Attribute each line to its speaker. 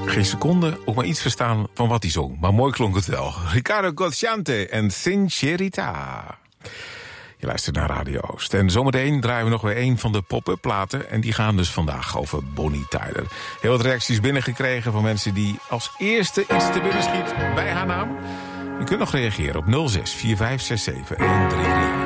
Speaker 1: Geen seconde ook maar iets verstaan van wat hij zong. Maar mooi klonk het wel. Ricardo Cocciante en Sincerità. Je luistert naar Radio Oost. En zometeen draaien we nog weer een van de pop-up platen. En die gaan dus vandaag over Bonnie Tyler. Heel wat reacties binnengekregen van mensen die als eerste iets te binnen schiet bij haar naam. Je kunt nog reageren op 06 4567 133.